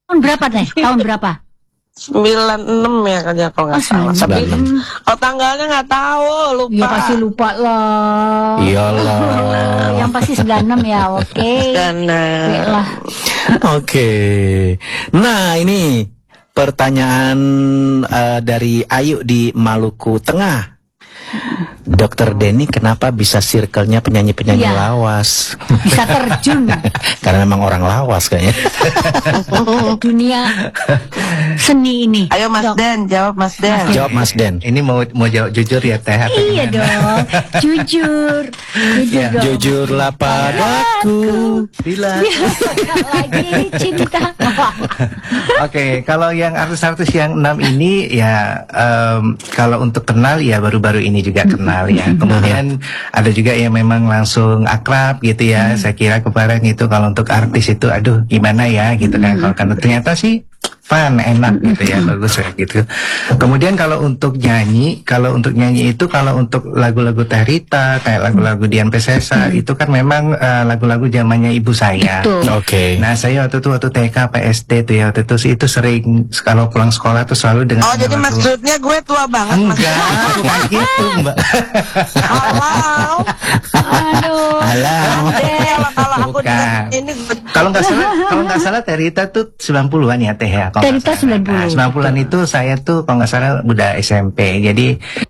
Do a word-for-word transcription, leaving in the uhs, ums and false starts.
Tahun berapa teh? Tahun berapa? sembilan enam ya kayaknya kalau nggak salah. Tapi kalau tanggalnya nggak tahu, lupa. Ya pasti lupa lah. Iyalah. Yang pasti sembilan enam ya, oke. Dan Oke lah. Oke. Nah, ini pertanyaan uh, dari Ayu di Maluku Tengah. Dokter Denny kenapa bisa circle-nya penyanyi-penyanyi Iya. lawas? Bisa terjun Karena memang orang lawas kayaknya. dunia seni ini. ayo Mas Dok. Den, jawab Mas Den. Jawab Mas Den. Ini mau mau jawab jujur ya Teh? atau Iya gimana? dong, jujur, jujur Ya, dong. Jujurlah padaku. Bila. Lagi cinta. Oke, kalau yang artis-artis yang enam ini ya em, kalau untuk kenal ya baru-baru ini juga kenal ya. Kemudian ada juga yang memang langsung akrab gitu ya. Saya kira kemarin itu kalau untuk artis itu aduh gimana ya gitu kan. Kalau kan ternyata sih fun, enak gitu ya, bagus ya gitu. Kemudian kalau untuk nyanyi, kalau untuk nyanyi itu kalau untuk lagu-lagu Teh Rita, kayak lagu-lagu Dian Piscesa itu kan memang eh, lagu-lagu zamannya ibu saya. Betul. Oke. Nah saya waktu itu waktu T K P S D tuh ya waktu itu sih itu sering kalau pulang sekolah tuh selalu dengan Oh jadi lagu- maksudnya gue tua banget Mas. enggak bukan gitu mbak. Halo. Aduh. Alam. Kalau kalau aku Bukan. dengar ini gue Kalau nggak salah kalau nggak salah Teh Rita tuh sembilan puluhan ya Teh ya. kalau Teh nggak Rita salah. sembilan puluh. Nah, sembilan puluhan itu saya tuh kalau nggak salah udah S M P. Jadi